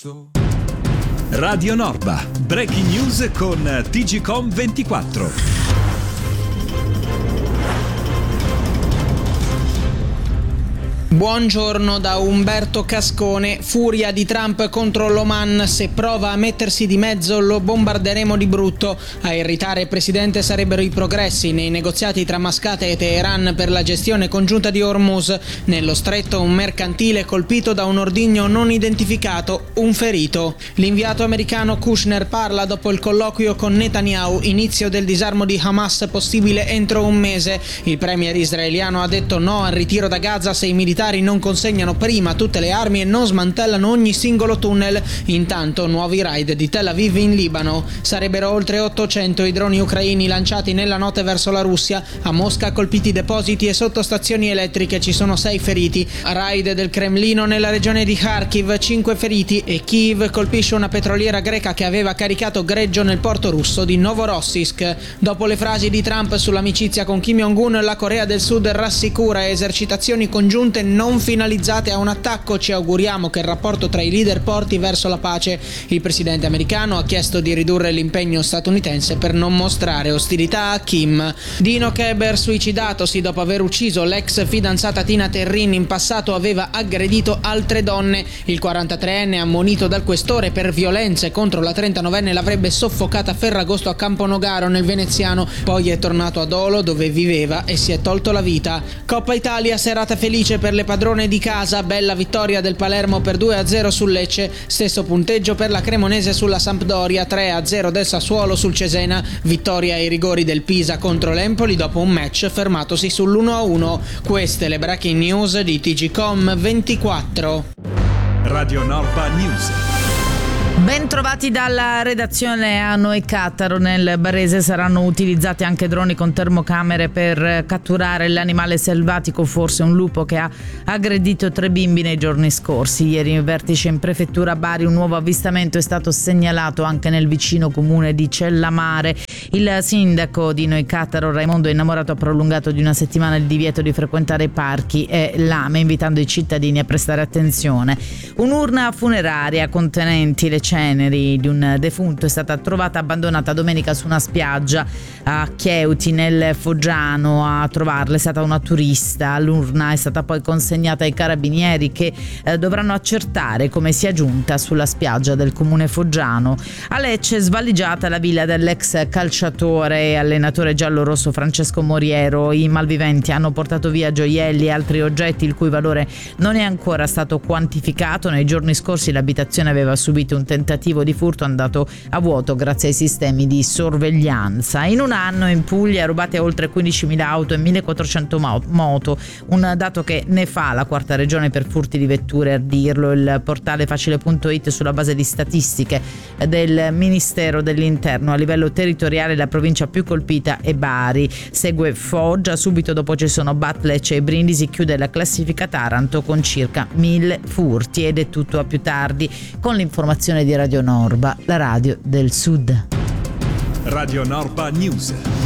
posto. Radio Norba, breaking news con TGcom 24. Buongiorno da Umberto Cascone. Furia di Trump contro l'Oman: se prova a mettersi di mezzo lo bombarderemo di brutto. A irritare il presidente sarebbero i progressi nei negoziati tra Mascate e Teheran per la gestione congiunta di Hormuz. Nello stretto un mercantile colpito da un ordigno non identificato, un ferito. L'inviato americano Kushner parla dopo il colloquio con Netanyahu, inizio del disarmo di Hamas possibile entro un mese. Il premier israeliano ha detto no al ritiro da Gaza se i militari non consegnano prima tutte le armi e non smantellano ogni singolo tunnel. Intanto nuovi raid di Tel Aviv in Libano. Sarebbero oltre 800 i droni ucraini lanciati nella notte verso la Russia. A Mosca colpiti depositi e sottostazioni elettriche, ci sono 6 feriti. Raid del Cremlino nella regione di Kharkiv, 5 feriti. E Kiev colpisce una petroliera greca che aveva caricato greggio nel porto russo di Novorossiysk. Dopo le frasi di Trump sull'amicizia con Kim Jong-un, la Corea del Sud rassicura: esercitazioni congiunte non finalizzate a un attacco. Ci auguriamo che il rapporto tra i leader porti verso la pace. Il presidente americano ha chiesto di ridurre l'impegno statunitense per non mostrare ostilità a Kim. Dino Keber suicidatosi dopo aver ucciso l'ex fidanzata Tina Terrin. In passato aveva aggredito altre donne. Il 43enne, ammonito dal questore per violenze contro la 39enne, l'avrebbe soffocata a Ferragosto a Camponogaro nel veneziano. Poi è tornato ad Olo dove viveva e si è tolto la vita. Coppa Italia, serata felice per le padrone di casa. Bella vittoria del Palermo per 2-0 sul Lecce. Stesso punteggio per la Cremonese sulla Sampdoria, 3-0 del Sassuolo sul Cesena. Vittoria ai rigori del Pisa contro l'Empoli dopo un match fermatosi sull'1-1. Queste le breaking news di TGcom 24. Radio Norba News. Ben trovati dalla redazione. A Noi Cattaro nel Barese saranno utilizzati anche droni con termocamere per catturare l'animale selvatico, forse un lupo, che ha aggredito 3 bimbi nei giorni scorsi. Ieri in vertice in prefettura Bari un nuovo avvistamento è stato segnalato anche nel vicino comune di Cellamare. Il sindaco di Noi Cattaro, Raimondo Innamorato, ha prolungato di una settimana il divieto di frequentare i parchi e lame, invitando i cittadini a prestare attenzione. Un'urna funeraria contenenti le ceneri di un defunto è stata trovata abbandonata domenica su una spiaggia a Chieuti nel Foggiano. A trovarla è stata una turista. L'urna è stata poi consegnata ai carabinieri che dovranno accertare come sia giunta sulla spiaggia del comune foggiano. A Lecce svaligiata la villa dell'ex calciatore e allenatore giallorosso Francesco Moriero. I malviventi hanno portato via gioielli e altri oggetti il cui valore non è ancora stato quantificato. Nei giorni scorsi l'abitazione aveva subito un tentativo di furto andato a vuoto grazie ai sistemi di sorveglianza. In un anno in Puglia rubate oltre 15.000 auto e 1.400 moto, un dato che ne fa la quarta regione per furti di vetture. A dirlo il portale facile.it sulla base di statistiche del Ministero dell'Interno. A livello territoriale la provincia più colpita è Bari, segue Foggia, subito dopo ci sono Bat, Lecce e Brindisi, chiude la classifica Taranto con circa 1.000 furti. Ed è tutto, a più tardi con l'informazione di Radio Norba, la radio del Sud. Radio Norba News.